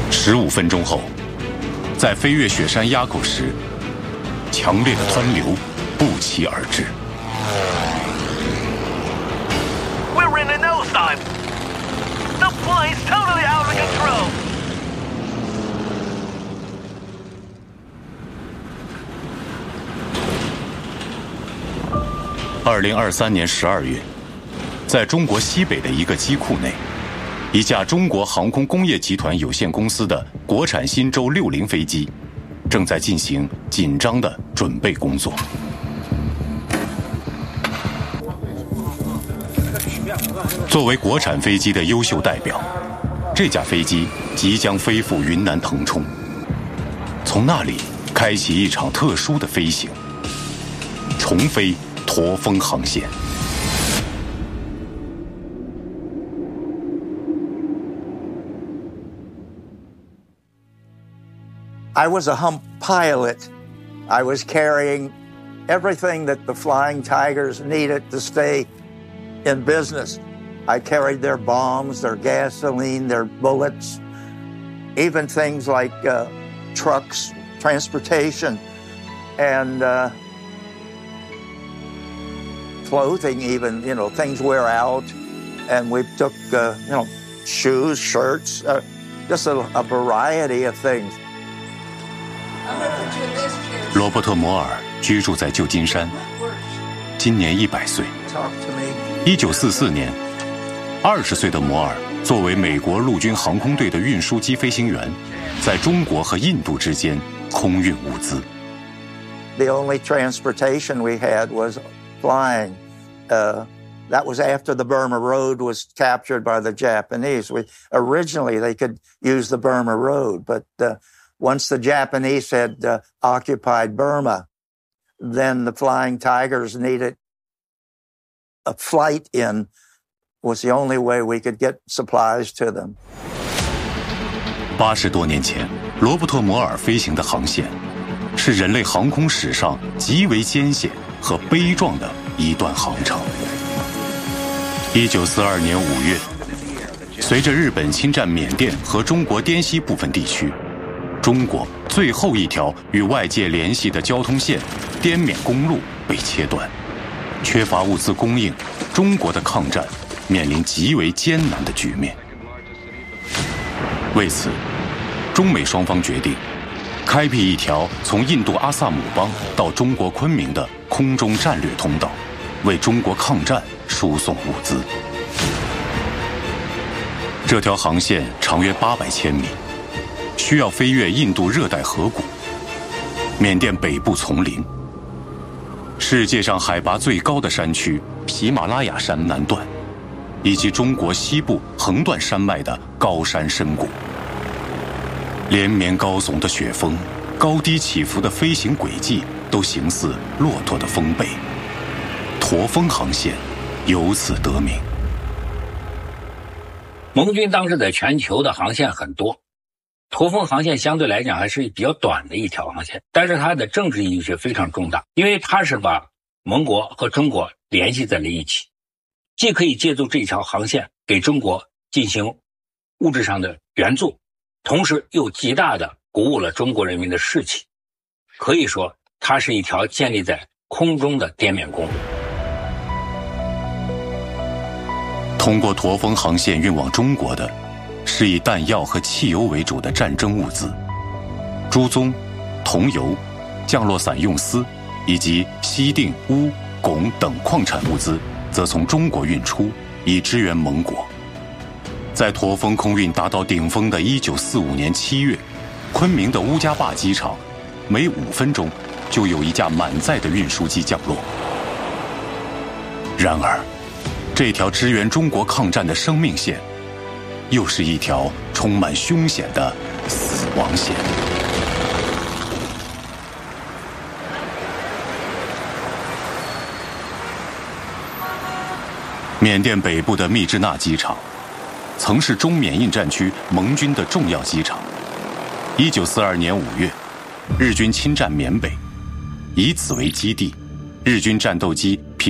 15分钟后，在飞越雪山垭口时，强烈的湍流不期而至。 We're in a nosedive. The plane's totally out of control. 2023年12月，在中国西北的一个机库内，一架中国航空工业集团有限公司的国产新舟60飞机正在进行紧张的准备工作。作为国产飞机的优秀代表，这架飞机即将飞赴云南腾冲，从那里开启一场特殊的飞行，重飞驼峰航线。 I was a hump pilot. I was carrying everything that the Flying Tigers needed to stay in business. I carried their bombs, their gasoline, their bullets, even things like trucks, transportation, and clothing even, things wear out. And we took, shoes, shirts, just a variety of things. 罗伯特·摩尔居住在旧金山，今年100岁。1944年，20岁的摩尔作为美国陆军航空队的运输机飞行员，在中国和印度之间空运物资。 The only transportation we had was flying. That was after the Burma Road was captured by the Japanese. Originally, they could use the Burma Road, but once the Japanese had occupied Burma, then the Flying Tigers needed a flight in was the only way we could get supplies to them. 80多年前，罗伯特·摩尔飞行的航线是人类航空史上极为艰险和悲壮的一段航程。1942年5月，随着日本侵占缅甸和中国滇西部分地区，中国最后一条与外界联系的交通线滇缅公路被切断，缺乏物资供应，中国的抗战面临极为艰难的局面。为此，中美双方决定开辟一条从印度阿萨姆邦到中国昆明的空中战略通道，为中国抗战输送物资。这条航线长约800千米，需要飞越印度热带河谷、缅甸北部丛林、世界上海拔最高的山区喜马拉雅山南段，以及中国西部横断山脉的高山深谷。连绵高耸的雪峰，高低起伏的飞行轨迹，都形似骆驼的风背。驼峰航线由此得名。 盟军当时在全球的航线很多，驼峰航线相对来讲还是比较短的一条航线，但是它的政治意义是非常重大，因为它是把盟国和中国联系在了一起，既可以借助这条航线给中国进行物质上的援助，同时又极大地鼓舞了中国人民的士气，可以说它是一条建立在空中的滇缅公路。 通过驼峰航线运往中国的是以弹药和汽油为主的战争物资，猪棕、桐油、降落伞用丝以及锡锭、钨、汞等矿产物资则从中国运出，以支援盟国。在驼峰空运达到顶峰的1945年7月，昆明的乌家坝机场每5分钟就有一架满载的运输机降落。然而，这条支援中国抗战的生命线，又是一条充满凶险的死亡线。缅甸北部的密支那机场曾是中缅印战区盟军的重要机场。1942年5月，日军侵占缅北，以此为基地，日军战斗机